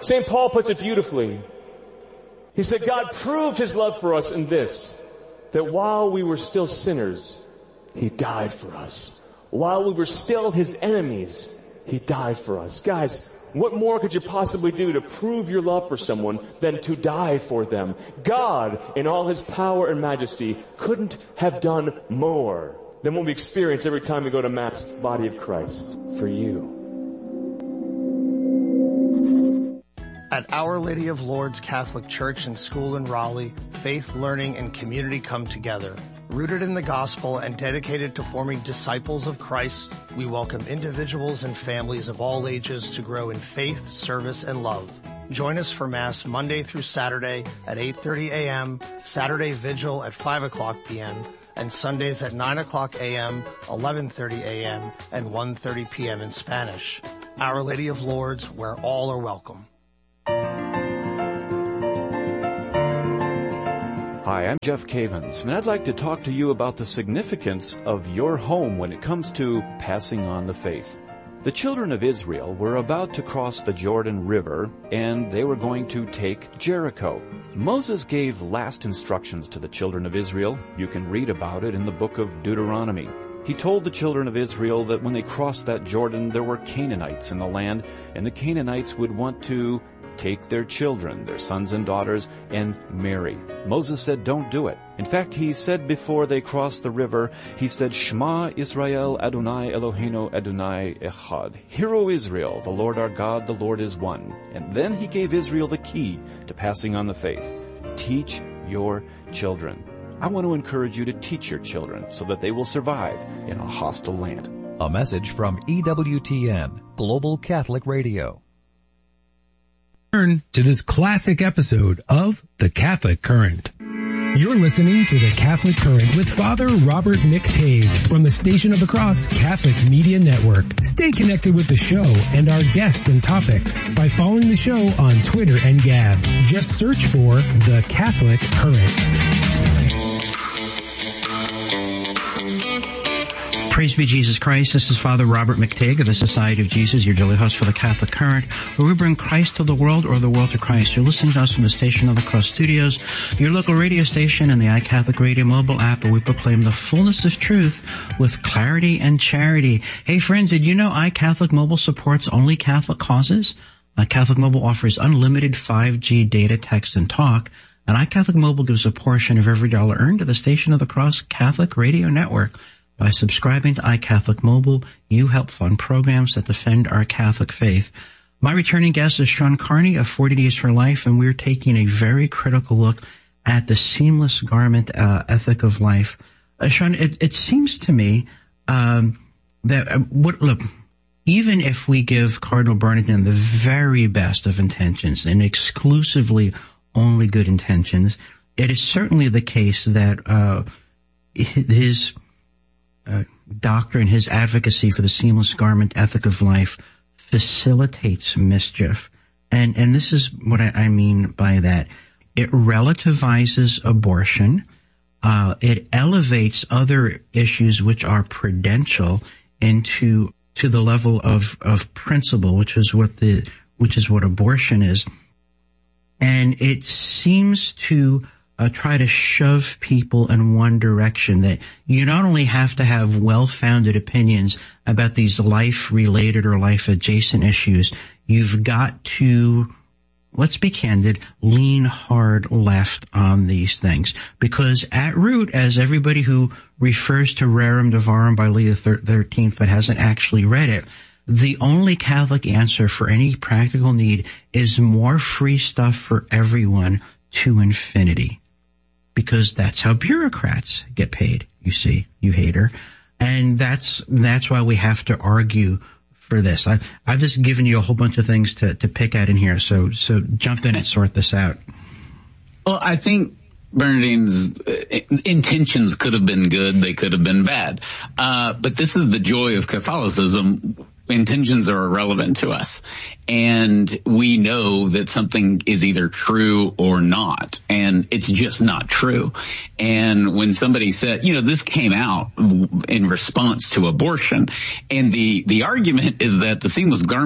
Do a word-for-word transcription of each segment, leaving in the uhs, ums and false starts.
Saint Paul puts it beautifully. He said, God proved his love for us in this, that while we were still sinners, he died for us. While we were still his enemies, he died for us. Guys, what more could you possibly do to prove your love for someone than to die for them? God, in all his power and majesty, couldn't have done more than what we experience every time we go to Mass, body of Christ, for you. At Our Lady of Lourdes Catholic Church and School in Raleigh, faith, learning, and community come together. Rooted in the gospel and dedicated to forming disciples of Christ, we welcome individuals and families of all ages to grow in faith, service, and love. Join us for Mass Monday through Saturday at eight thirty a.m., Saturday Vigil at five o'clock p.m., and Sundays at nine o'clock a.m., eleven thirty a.m., and one thirty p.m. in Spanish. Our Lady of Lourdes, where all are welcome. Hi, I'm Jeff Cavins, and I'd like to talk to you about the significance of your home when it comes to passing on the faith. The children of Israel were about to cross the Jordan River, and they were going to take Jericho. Moses gave last instructions to the children of Israel. You can read about it in the book of Deuteronomy. He told the children of Israel that when they crossed that Jordan, there were Canaanites in the land, and the Canaanites would want to take their children, their sons and daughters, and marry. Moses said, don't do it. In fact, he said before they crossed the river, he said, Shema Israel Adonai Eloheinu Adonai Echad. Hear, O Israel, the Lord our God, the Lord is one. And then he gave Israel the key to passing on the faith. Teach your children. I want to encourage you to teach your children so that they will survive in a hostile land. A message from E W T N, Global Catholic Radio. Turn to this classic episode of The Catholic Current. You're listening to The Catholic Current with Father Robert McTague from the Station of the Cross Catholic Media Network. Stay connected with the show and our guests and topics by following the show on Twitter and Gab. Just search for The Catholic Current. Praise be Jesus Christ. This is Father Robert McTague of the Society of Jesus, your daily host for the Catholic Current, where we bring Christ to the world or the world to Christ. You're listening to us from the Station of the Cross Studios, your local radio station and the iCatholic Radio mobile app, where we proclaim the fullness of truth with clarity and charity. Hey friends, did you know iCatholic Mobile supports only Catholic causes? iCatholic Mobile offers unlimited five G data, text, and talk, and iCatholic Mobile gives a portion of every dollar earned to the Station of the Cross Catholic Radio Network. By subscribing to iCatholic Mobile, you help fund programs that defend our Catholic faith. My returning guest is Sean Carney of forty days for Life, and we're taking a very critical look at the seamless garment uh, ethic of life. Uh, Sean, it, it seems to me um, that, uh, what, look, even if we give Cardinal Bernardin the very best of intentions and exclusively only good intentions, it is certainly the case that uh, his Uh, doctrine, his advocacy for the seamless garment ethic of life facilitates mischief. And, and this is what I, I mean by that. It relativizes abortion. Uh, it elevates other issues which are prudential into, to the level of, of principle, which is what the, which is what abortion is. And it seems to Uh, try to shove people in one direction, that you not only have to have well-founded opinions about these life-related or life-adjacent issues, you've got to, let's be candid, lean hard left on these things. Because at root, as everybody who refers to Rerum Novarum by Leo the thirteenth but hasn't actually read it, the only Catholic answer for any practical need is more free stuff for everyone to infinity. Because that's how bureaucrats get paid, you see, you hater. And that's, that's why we have to argue for this. I, I've just given you a whole bunch of things to, to pick at in here, so, so jump in and sort this out. Well, I think Bernardine's intentions could have been good, they could have been bad. Uh, but this is the joy of Catholicism. Intentions are irrelevant to us. And we know that something is either true or not. And it's just not true. And when somebody said, you know, this came out in response to abortion. And the, the argument is that the seamless garment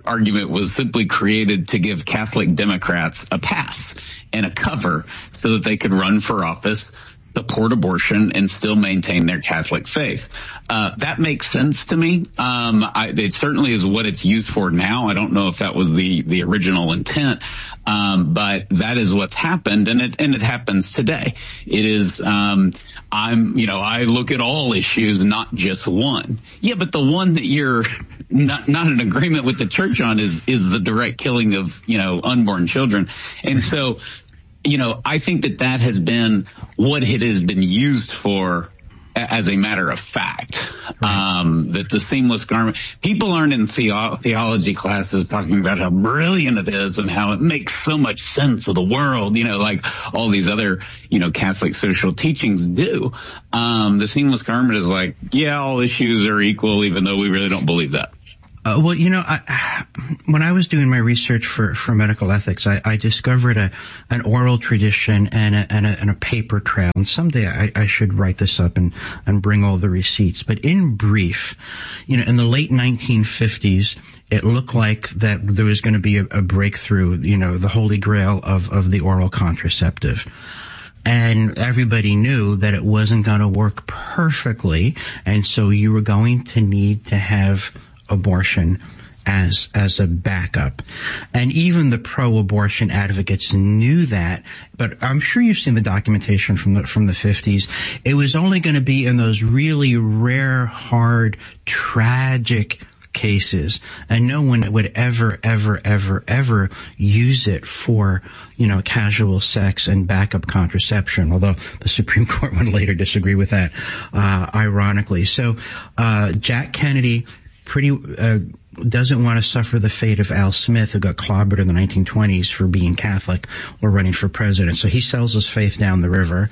argument was simply created to give Catholic Democrats a pass and a cover so that they could run for office, support abortion, and still maintain their Catholic faith. Uh, that makes sense to me. Um, I, it certainly is what it's used for now. I don't know if that was the, the original intent. Um, but that is what's happened, and it, and it happens today. It is, um, I'm, you know, I look at all issues, not just one. Yeah, but the one that you're not, not in agreement with the church on is, is the direct killing of, you know, unborn children. And so, you know, I think that that has been what it has been used for as a matter of fact. Right. Um, that the seamless garment, people aren't in theo- theology classes talking about how brilliant it is and how it makes so much sense of the world, you know, like all these other, you know, Catholic social teachings do. Um, the seamless garment is like, yeah, all issues are equal, even though we really don't believe that. Uh, well, you know, I, when I was doing my research for, for medical ethics, I, I discovered a, an oral tradition and a, and a, and a paper trail. And someday I, I should write this up and, and bring all the receipts. But in brief, you know, in the late nineteen fifties, it looked like that there was going to be a, a breakthrough, you know, the holy grail of, of the oral contraceptive. And everybody knew that it wasn't going to work perfectly. And so you were going to need to have abortion as as a backup. And even the pro-abortion advocates knew that, but I'm sure you've seen the documentation from the from the fifties. It was only going to be in those really rare, hard, tragic cases, and no one would ever, ever, ever, ever use it for, you know, casual sex and backup contraception, although the Supreme Court would later disagree with that, uh, ironically. So, uh, Jack Kennedy pretty, uh, doesn't want to suffer the fate of Al Smith, who got clobbered in the nineteen twenties for being Catholic or running for president. So he sells his faith down the river.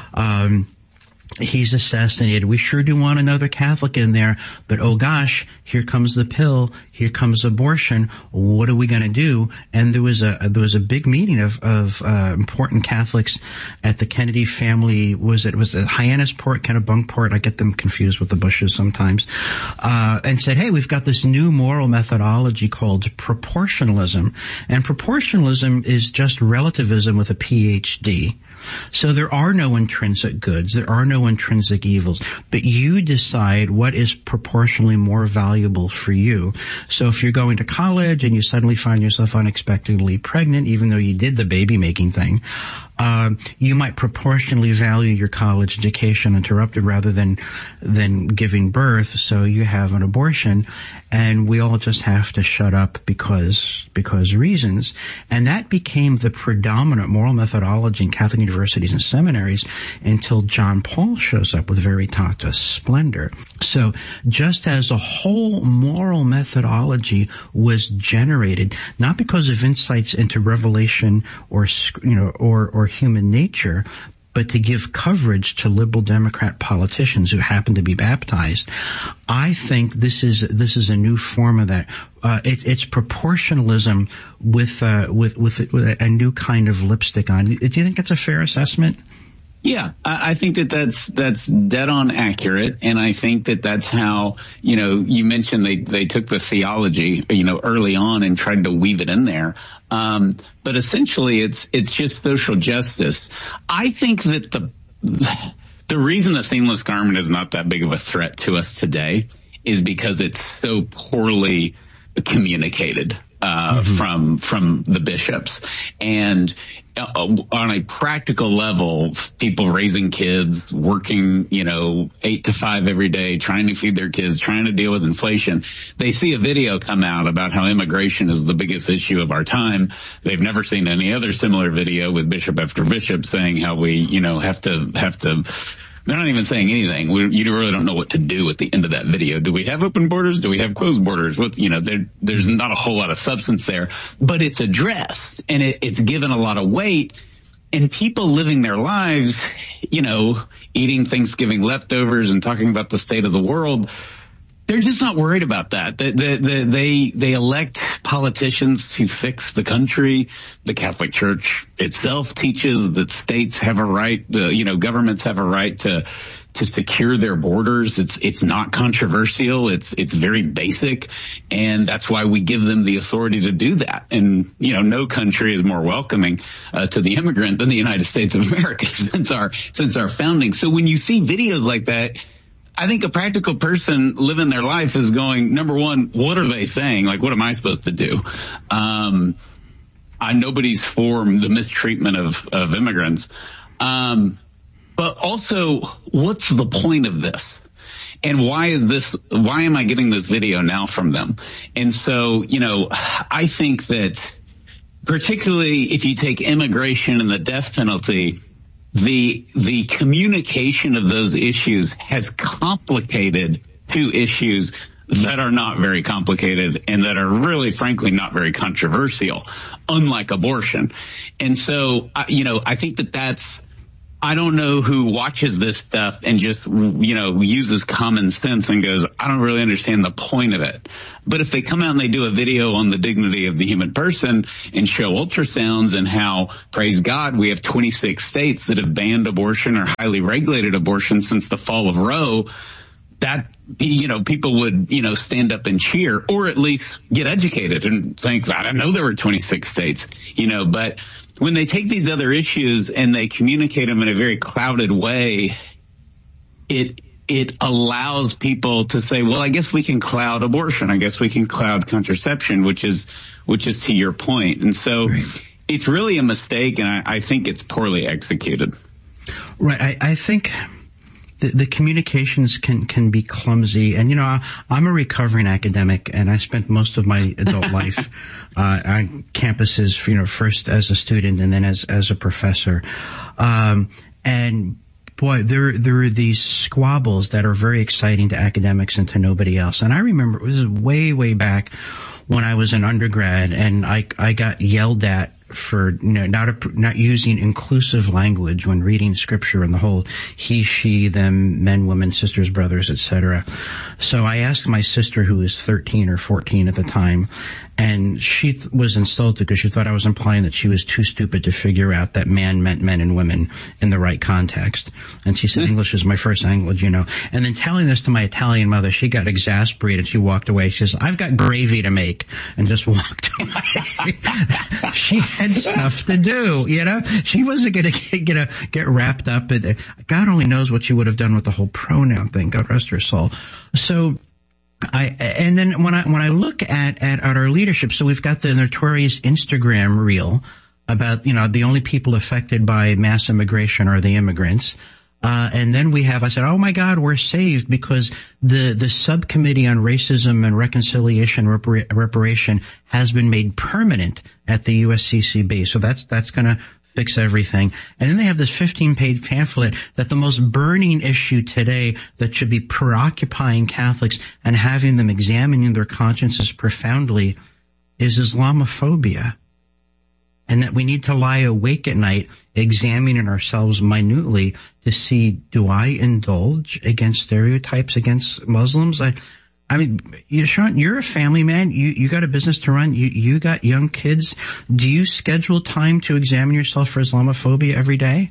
Um, He's assassinated. We sure do want another Catholic in there, but oh gosh, here comes the pill, here comes abortion. What are we going to do? And there was a there was a big meeting of of uh, important Catholics at the Kennedy family. Was it was it Hyannisport, Kennebunkport? I get them confused with the Bushes sometimes. Uh, and said, hey, we've got this new moral methodology called proportionalism, and proportionalism is just relativism with a P H D. So there are no intrinsic goods, there are no intrinsic evils, but you decide what is proportionally more valuable for you. So if you're going to college and you suddenly find yourself unexpectedly pregnant, even though you did the baby making thing, uh, you might proportionally value your college education interrupted rather than, than giving birth. So you have an abortion, and we all just have to shut up because, because reasons. And that became the predominant moral methodology in Catholic universities and seminaries until John Paul shows up with Veritatis Splendor. So just as a whole moral methodology was generated, not because of insights into revelation or, you know, or, or human nature, but to give coverage to liberal Democrat politicians who happen to be baptized. I think this is this is a new form of that. Uh, it, it's proportionalism with uh, with with, with a new kind of lipstick on. Do you think that's a fair assessment? Yeah, I think that that's, that's dead on accurate. And I think that that's how, you know, you mentioned they, they took the theology, you know, early on and tried to weave it in there. Um, but essentially it's, it's just social justice. I think that the, the reason the seamless garment is not that big of a threat to us today is because it's so poorly communicated, uh, mm-hmm. from, from the bishops. And, Uh, on a practical level, people raising kids, working, you know, eight to five every day, trying to feed their kids, trying to deal with inflation. They see a video come out about how immigration is the biggest issue of our time. They've never seen any other similar video with bishop after bishop saying how we, you know, have to, have to, they're not even saying anything. We, you really don't know what to do at the end of that video. Do we have open borders? Do we have closed borders? What, you know, there, there's not a whole lot of substance there, but it's addressed and it, it's given a lot of weight. And people living their lives, you know, eating Thanksgiving leftovers and talking about the state of the world, they're just not worried about that. They, they, they, they elect politicians to fix the country. The Catholic Church itself teaches that states have a right, the, you know, governments have a right to, to secure their borders. It's, it's not controversial. It's, it's very basic. And that's why we give them the authority to do that. And, you know, no country is more welcoming uh, to the immigrant than the United States of America since our, since our founding. So when you see videos like that, I think a practical person living their life is going, number one, what are they saying? Like, what am I supposed to do? Um, I, nobody's for the mistreatment of, of immigrants. Um, but also, what's the point of this? And why is this, why am I getting this video now from them? And so, you know, I think that particularly if you take immigration and the death penalty, the, the communication of those issues has complicated two issues that are not very complicated and that are really, frankly, not very controversial, unlike abortion. And so, you know, I think that that's, I don't know who watches this stuff and just, you know, uses common sense and goes, I don't really understand the point of it. But if they come out and they do a video on the dignity of the human person and show ultrasounds and how, praise God, we have twenty-six states that have banned abortion or highly regulated abortion since the fall of Roe, that, you know, people would, you know, stand up and cheer or at least get educated and think, I didn't know there were twenty-six states, you know, but when they take these other issues and they communicate them in a very clouded way, it it allows people to say, well, I guess we can cloud abortion. I guess we can cloud contraception, which is which is to your point. And so right. It's really a mistake, and I, I think it's poorly executed. Right. I, I think the, the communications can, can be clumsy. And, you know, I, I'm a recovering academic, and I spent most of my adult life uh, on campuses, you know, first as a student and then as, as a professor. Um, and boy, there, there are these squabbles that are very exciting to academics and to nobody else. And I remember, this is way, way back when I was an undergrad, and I, I got yelled at for, you know, not a, not using inclusive language when reading scripture and the whole he, she, them, men, women, sisters, brothers, et cetera. So I asked my sister, who was thirteen or fourteen at the time, and she th- was insulted because she thought I was implying that she was too stupid to figure out that man meant men and women in the right context. And she said, English is my first language, you know. And then telling this to my Italian mother, she got exasperated. She walked away. She says, I've got gravy to make, and just walked away. She had stuff to do, you know. She wasn't going to get, get wrapped up in it. God only knows what she would have done with the whole pronoun thing. God rest her soul. So, I, and then when I, when I look at, at, at our leadership, so we've got the notorious Instagram reel about, you know, the only people affected by mass immigration are the immigrants. Uh, and then we have, I said, oh my God, we're saved because the, the subcommittee on racism and reconciliation repara- reparation has been made permanent at the U S C C B. So that's, that's gonna fix everything. And then they have this fifteen page pamphlet that the most burning issue today that should be preoccupying Catholics and having them examining their consciences profoundly is Islamophobia. And that we need to lie awake at night examining ourselves minutely to see, do I indulge against stereotypes against Muslims? I, I mean, you, Sean, you're a family man. You, you got a business to run. You, you got young kids. Do you schedule time to examine yourself for Islamophobia every day?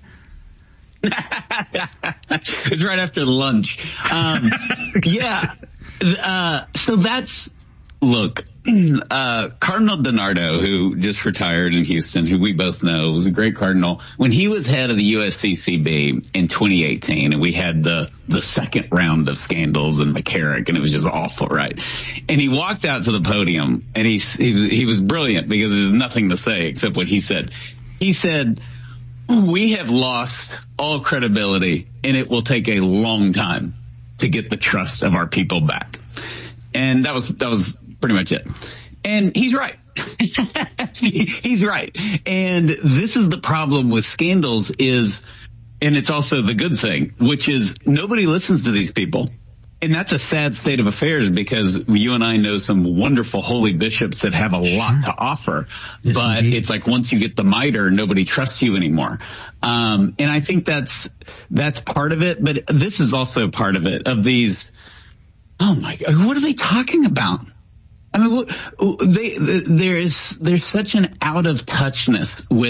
It's right after lunch. Um, yeah. Uh, so that's, look, uh, Cardinal DiNardo, who just retired in Houston, who we both know was a great cardinal, when he was head of the U S C C B in twenty eighteen, and we had the, the second round of scandals in McCarrick, and it was just awful, right? And he walked out to the podium, and he, he, he was brilliant because there's nothing to say except what he said. He said, we have lost all credibility, and it will take a long time to get the trust of our people back. And that was, that was pretty much it. And he's right. He's right. And this is the problem with scandals is, and it's also the good thing, which is nobody listens to these people. And that's a sad state of affairs because you and I know some wonderful holy bishops that have a lot to offer. Yes, but indeed. It's like once you get the mitre, nobody trusts you anymore. Um, and I think that's, that's part of it. But this is also part of it, of these, oh my God, what are they talking about? I mean, what, they, there is, there's such an out of touchness with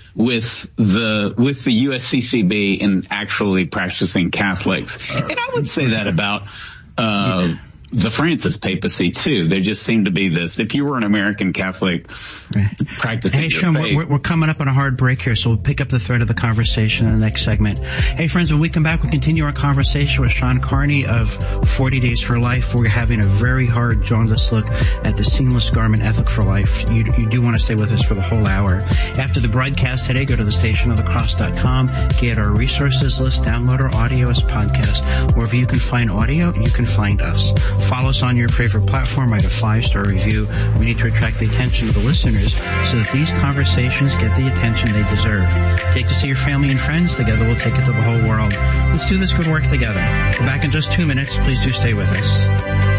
with the with the U S C C B and actually practicing Catholics. And I would say that about uh the Francis papacy too. There just seemed to be this. If you were an American Catholic practicing Hey, your Sean, faith, we're, we're coming up on a hard break here, so we'll pick up the thread of the conversation in the next segment. Hey, friends, when we come back, we'll continue our conversation with Sean Carney of forty days for Life. We're having a very hard, jaundiced look at the seamless garment ethic for life. You, you do want to stay with us for the whole hour. After the broadcast today, go to the station of the cross dot com, get our resources list, download our audio as podcast. Wherever you can find audio, you can find us. Follow us on your favorite platform, write a five-star review. We need to attract the attention of the listeners so that these conversations get the attention they deserve. Take to see your family and friends. Together we'll take it to the whole world. Let's do this good work together. We're back in just two minutes. Please do stay with us.